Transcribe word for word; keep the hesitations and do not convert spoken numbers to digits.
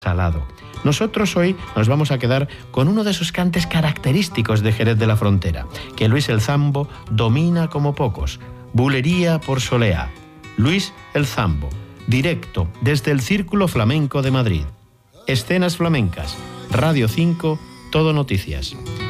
salado. Nosotros hoy nos vamos a quedar con uno de esos cantes característicos de Jerez de la Frontera, que Luis el Zambo domina como pocos. Bulería por Soleá. Luis el Zambo, directo desde el Círculo Flamenco de Madrid. Escenas flamencas, Radio cinco, Todo Noticias.